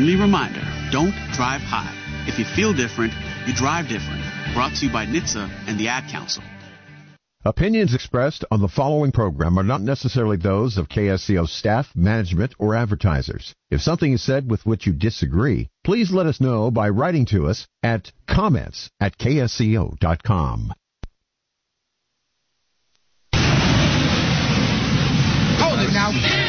friendly reminder, don't drive high. If you feel different, you drive different. Brought to you by NHTSA and the Ad Council. Opinions expressed on the following program are not necessarily those of KSCO staff, management, or advertisers. If something is said with which you disagree, please let us know by writing to us at comments@ksco.com. Hold it now.